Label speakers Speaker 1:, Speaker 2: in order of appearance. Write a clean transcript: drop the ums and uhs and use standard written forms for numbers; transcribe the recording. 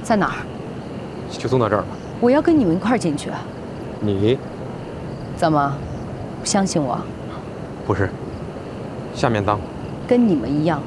Speaker 1: 在哪儿？
Speaker 2: 就送到这儿了。
Speaker 1: 我要跟你们一块儿进去。
Speaker 2: 你？
Speaker 1: 怎么？不相信我？
Speaker 2: 不是，下面当。
Speaker 1: 跟你们一样，